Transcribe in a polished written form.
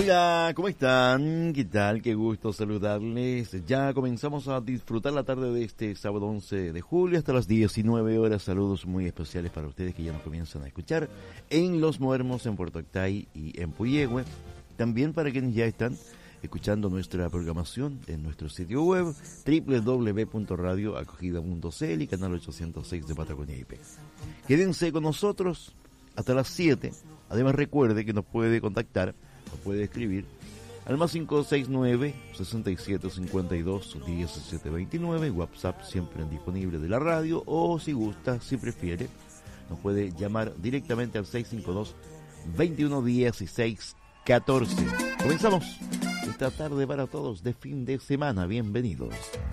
Hola, ¿cómo están? ¿Qué tal? Qué gusto saludarles. Ya comenzamos a disfrutar la tarde de este sábado 11 de julio hasta las 19 horas. Saludos muy especiales para ustedes que ya nos comienzan a escuchar en Los Muermos, en Puerto Octay y en Puyehue. También para quienes ya están escuchando nuestra programación en nuestro sitio web www.radioacogida.cl y canal 806 de Patagonia IP. Quédense con nosotros hasta las 7. Además recuerde que nos puede contactar, nos puede escribir al más 569-6752-1729, WhatsApp siempre disponible de la radio, o si gusta, si prefiere, nos puede llamar directamente al 652-2116-14. Comenzamos esta tarde para todos de fin de semana, bienvenidos.